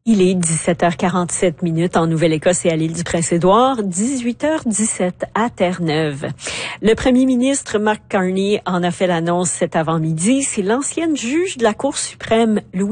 Il est 17h47 en Nouvelle-Écosse et à l'île du Prince-Édouard, 18h17 à Terre-Neuve. Le premier ministre Mark Carney en a fait l'annonce cet avant-midi. C'est l'ancienne juge de la Cour suprême, Louise